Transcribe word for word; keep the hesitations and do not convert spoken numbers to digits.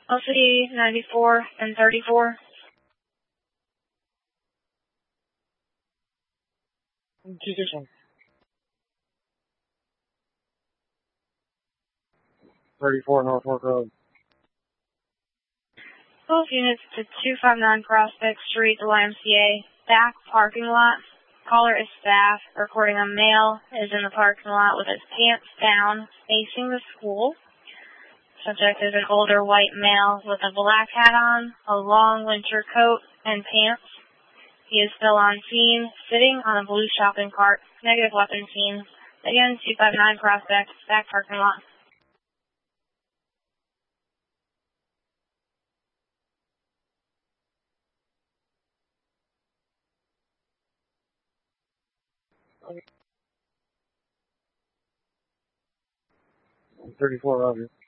L C D ninety-four and thirty-four. two six one. thirty-four North Fork Road. Both units to two five nine Prospect Street, the Y M C A, back parking lot. Caller is staff. Reporting a male is in the parking lot with his pants down, facing the school. Subject is an older white male with a black hat on, a long winter coat, and pants. He is still on scene, sitting on a blue shopping cart. Negative weapon seen. Again, two five nine Prospect, back parking lot. thirty-four, Roger.